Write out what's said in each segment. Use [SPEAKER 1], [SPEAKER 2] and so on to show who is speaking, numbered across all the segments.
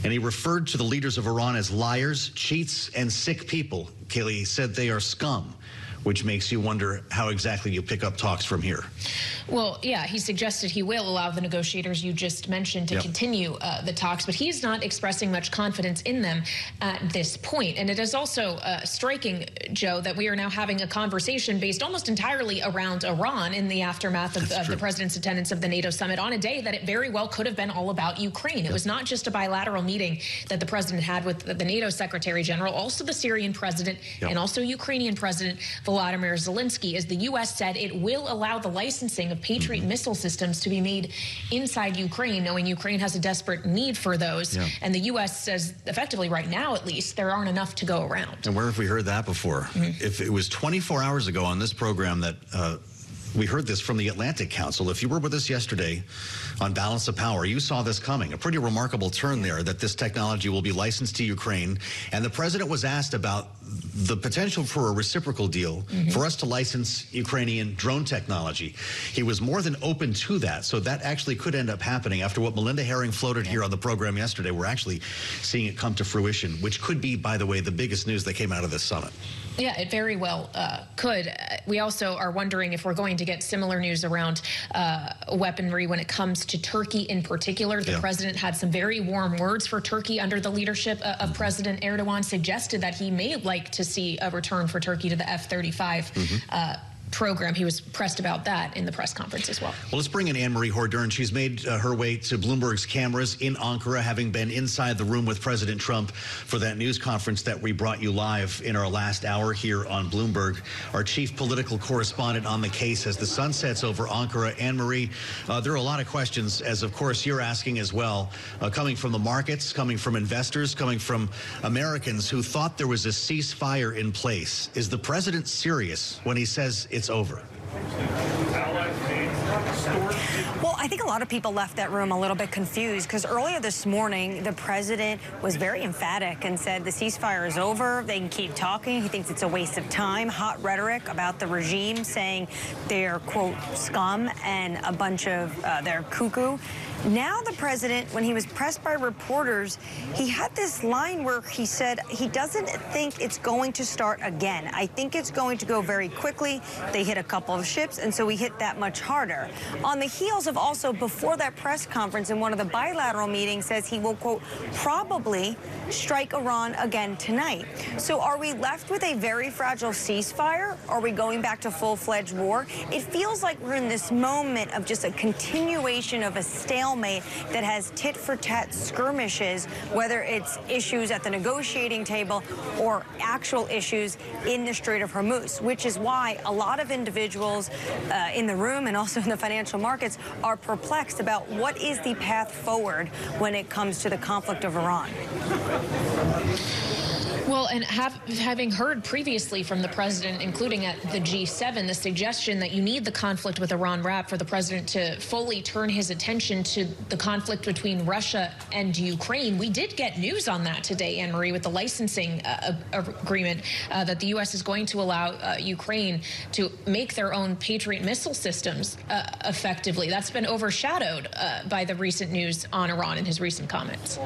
[SPEAKER 1] And he referred to the leaders of Iran as liars, cheats, and sick people. Kayleigh said they are scum, which makes you wonder how exactly you pick up talks from here.
[SPEAKER 2] Well, yeah, he suggested he will allow the negotiators you just mentioned to continue the talks, but he's not expressing much confidence in them at this point. And it is also striking, Joe, that we are now having a conversation based almost entirely around Iran in the aftermath of the president's attendance of the NATO summit on a day that it very well could have been all about Ukraine. It was not just a bilateral meeting that the president had with the NATO Secretary General, also the Syrian president and also Ukrainian President Volodymyr Zelensky, as the U.S. said it will allow the licensing of Patriot missile systems to be made inside Ukraine, knowing Ukraine has a desperate need for those. And the U.S. says, effectively right now at least, there aren't enough to go around.
[SPEAKER 1] And where have we heard that before? If it was 24 hours ago on this program that we heard this from the Atlantic Council. If you were with us yesterday on Balance of Power, you saw this coming. A pretty remarkable turn there, that this technology will be licensed to Ukraine. And the president was asked about the potential for a reciprocal deal for us to license Ukrainian drone technology. He was more than open to that. So that actually could end up happening. After what Melinda Herring floated here on the program yesterday, we're actually seeing it come to fruition, which could be, by the way, the biggest news that came out of this summit.
[SPEAKER 2] Yeah, it very well could. We also are wondering if we're going to get similar news around weaponry when it comes to Turkey in particular. The president had some very warm words for Turkey under the leadership of President Erdogan, suggested that he may like to see a return for Turkey to the F-35 program. He was pressed about that in the press conference as well.
[SPEAKER 1] Well, let's bring in Anne-Marie Hordern. She's made her way to Bloomberg's cameras in Ankara, having been inside the room with President Trump for that news conference that we brought you live in our last hour here on Bloomberg. Our chief political correspondent on the case as the sun sets over Ankara. Anne-Marie, there are a lot of questions, as of course you're asking as well, coming from the markets, coming from investors, coming from Americans who thought there was a ceasefire in place. Is the president serious when he says it's over?
[SPEAKER 3] Well, I think a lot of people left that room a little bit confused, because earlier this morning, the president was very emphatic and said the ceasefire is over. They can keep talking. He thinks it's a waste of time. Hot rhetoric about the regime, saying they're, quote, scum and a bunch of they're cuckoo. Now the president, when he was pressed by reporters, he had this line where he said he doesn't think it's going to start again. I think it's going to go very quickly. They hit a couple of ships, and so we hit that much harder. On the heels of also, before that press conference in one of the bilateral meetings, says he will, quote, probably strike Iran again tonight. So are we left with a very fragile ceasefire? Are we going back to full-fledged war? It feels like we're in this moment of just a continuation of a stalemate that has tit-for-tat skirmishes, whether it's issues at the negotiating table or actual issues in the Strait of Hormuz, which is why a lot of individuals in the room and also in the financial markets are perplexed about what is the path forward when it comes to the conflict of Iran.
[SPEAKER 2] Well, and having heard previously from the president, including at the G7, the suggestion that you need the conflict with Iran wrapped for the president to fully turn his attention to the conflict between Russia and Ukraine. We did get news on that today, Anne-Marie, with the licensing agreement that the U.S. is going to allow Ukraine to make their own Patriot missile systems effectively. That's been overshadowed by the recent news on Iran in his recent comments.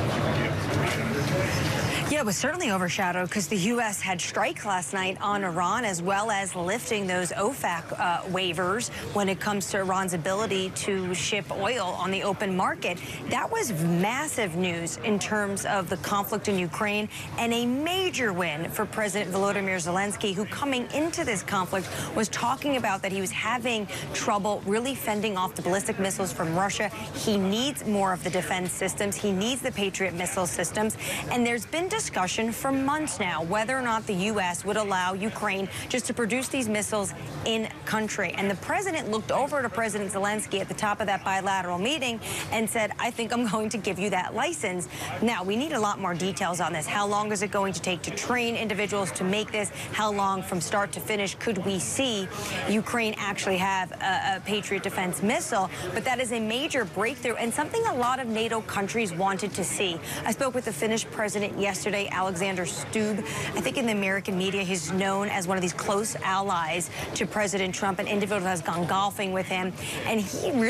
[SPEAKER 3] Yeah, it was certainly overshadowed because the U.S. had strike last night on Iran, as well as lifting those OFAC waivers when it comes to Iran's ability to ship oil on the open market. That was massive news in terms of the conflict in Ukraine, and a major win for President Volodymyr Zelensky, who coming into this conflict was talking about that he was having trouble really fending off the ballistic missiles from Russia. He needs more of the defense systems. He needs the Patriot missile systems. And there's been discussion for months now whether or not the U.S. would allow Ukraine just to produce these missiles in country. And the president looked over to President Zelensky at the top of that bilateral meeting and said, I think I'm going to give you that license. Now, we need a lot more details on this. How long is it going to take to train individuals to make this? How long from start to finish could we see Ukraine actually have a Patriot defense missile? But that is a major breakthrough and something a lot of NATO countries wanted to see. I spoke with the Finnish president yesterday, Alexander Stubb. I think in the American media, he's known as one of these close allies to President Trump, an individual who has gone golfing with him. And he really